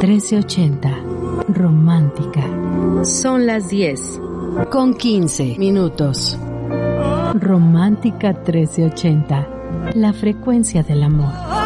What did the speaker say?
1380. Romántica. Son las 10:15. Romántica 1380. La frecuencia del amor.